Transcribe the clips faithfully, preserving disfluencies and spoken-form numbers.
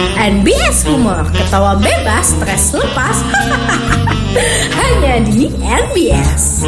N B S Humor, ketawa bebas, stres lepas. Hanya di N B S.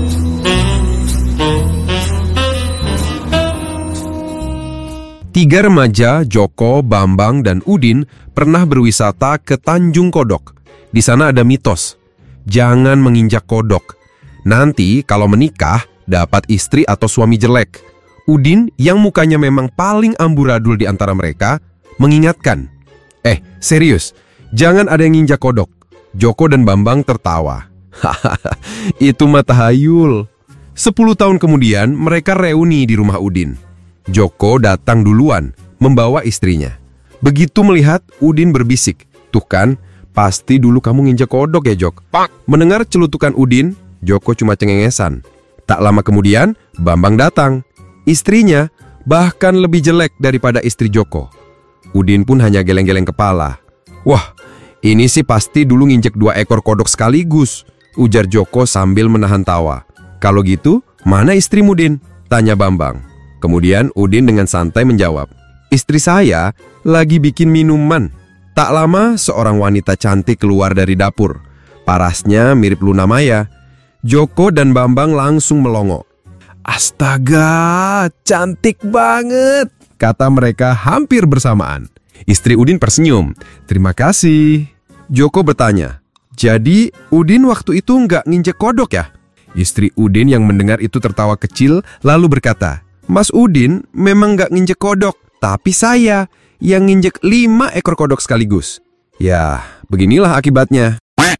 Tiga remaja, Joko, Bambang, dan Udin pernah berwisata ke Tanjung Kodok. Di sana ada mitos, jangan menginjak kodok. Nanti kalau menikah, dapat istri atau suami jelek. Udin, yang mukanya memang paling amburadul di antara mereka, mengingatkan, Eh, serius, jangan ada yang nginjak kodok. Joko dan Bambang tertawa. Hahaha, itu mah tahayul. Sepuluh tahun kemudian, mereka reuni di rumah Udin. Joko datang duluan, membawa istrinya. Begitu melihat, Udin berbisik, "Tuh kan, pasti dulu kamu nginjak kodok ya, Jok." Mendengar celutukan Udin, Joko cuma cengengesan. Tak lama kemudian, Bambang datang. Istrinya bahkan lebih jelek daripada istri Joko. Udin pun hanya geleng-geleng kepala. "Wah, ini sih pasti dulu nginjek dua ekor kodok sekaligus," ujar Joko sambil menahan tawa. "Kalau gitu, mana istrimu, Din?" tanya Bambang. Kemudian Udin dengan santai menjawab, "Istri saya lagi bikin minuman." Tak lama seorang wanita cantik keluar dari dapur. Parasnya mirip Luna Maya. Joko dan Bambang langsung melongo. "Astaga, cantik banget," kata mereka hampir bersamaan. Istri Udin tersenyum. "Terima kasih." Joko bertanya, "Jadi Udin waktu itu nggak nginjek kodok ya?" Istri Udin yang mendengar itu tertawa kecil lalu berkata, "Mas Udin memang nggak nginjek kodok, tapi saya yang nginjek lima ekor kodok sekaligus." Ya, beginilah akibatnya.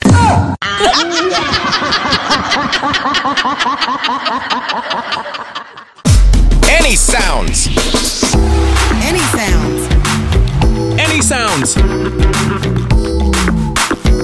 Any sounds. Any sounds. Any sounds.